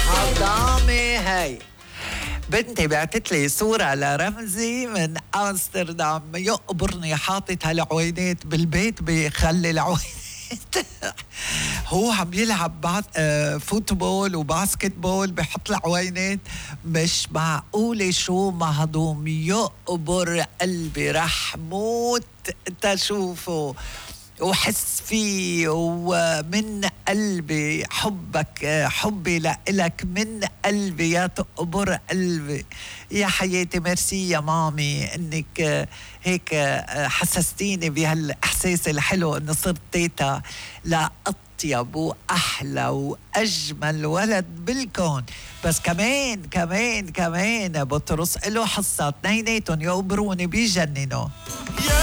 عظامة هاي. بنتي بعتت لي صورة لرمزي من أمستردام يقبرني حاطط هالعوينات بالبيت بيخلي العوينات هو عم يلعب فوتبول وباسكت بول بحط العوينات. مش معقولة شو مهضوم يقبر قلبي رح موت تشوفه وحس فيه ومن قلبي حبك حبي لإلك من قلبي يا تقبر قلبي يا حياتي. ميرسي يا مامي انك هيك حسستيني بهالإحساس الحلو انه صرت تيتا لأطيب وأحلى وأجمل ولد بالكون. بس كمان بطرس له حصة اثنيناتهم يقبروني بيجننوا.